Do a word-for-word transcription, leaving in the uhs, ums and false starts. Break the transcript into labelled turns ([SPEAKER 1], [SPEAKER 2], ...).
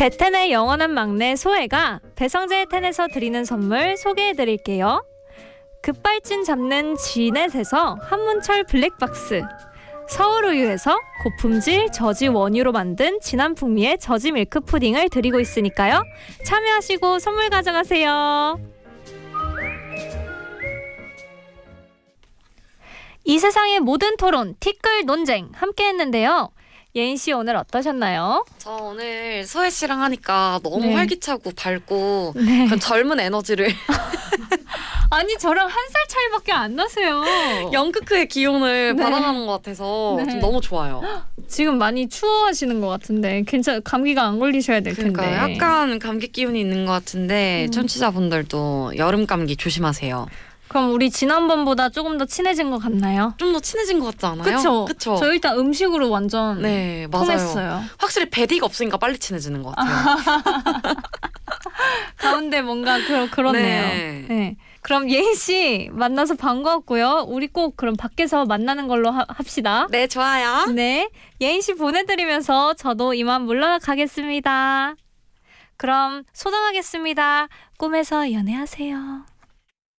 [SPEAKER 1] 배텐의 영원한 막내 소혜가 배성재 텐에서 드리는 선물 소개해드릴게요. 급발진 잡는 지넷에서 한문철 블랙박스, 서울우유에서 고품질 저지 원유로 만든 진한 풍미의 저지 밀크 푸딩을 드리고 있으니까요. 참여하시고 선물 가져가세요. 이 세상의 모든 토론, 티끌 논쟁 함께 했는데요. 예인 씨 오늘 어떠셨나요?
[SPEAKER 2] 저 오늘 소혜 씨랑 하니까 너무
[SPEAKER 1] 네.
[SPEAKER 2] 활기차고 밝고
[SPEAKER 1] 네.
[SPEAKER 2] 그런 젊은 에너지를
[SPEAKER 1] 아니 저랑 한 살 차이밖에 안 나세요.
[SPEAKER 2] 영크크의 기운을
[SPEAKER 1] 네.
[SPEAKER 2] 받아가는 것 같아서
[SPEAKER 1] 네.
[SPEAKER 2] 좀 너무 좋아요.
[SPEAKER 1] 지금 많이 추워하시는 것 같은데 괜찮 감기가 안 걸리셔야 될 텐데.
[SPEAKER 2] 그러니까 약간 감기 기운이 있는 것 같은데
[SPEAKER 1] 음.
[SPEAKER 2] 청취자분들도 여름 감기 조심하세요.
[SPEAKER 1] 그럼 우리 지난번보다 조금 더 친해진 것 같나요?
[SPEAKER 2] 좀 더 친해진 것 같지 않아요?
[SPEAKER 1] 그쵸?
[SPEAKER 2] 그쵸?
[SPEAKER 1] 저 일단 음식으로 완전
[SPEAKER 2] 네, 맞아요.
[SPEAKER 1] 통했어요.
[SPEAKER 2] 확실히 베디가 없으니까 빨리 친해지는 것 같아요.
[SPEAKER 1] 가운데 뭔가 그러, 그렇네요.
[SPEAKER 2] 네.
[SPEAKER 1] 네. 그럼 예인 씨 만나서 반가웠고요. 우리 꼭 그럼 밖에서 만나는 걸로 하, 합시다.
[SPEAKER 2] 네, 좋아요.
[SPEAKER 1] 네. 예인 씨 보내드리면서 저도 이만 물러가겠습니다. 그럼 소등하겠습니다. 꿈에서 연애하세요.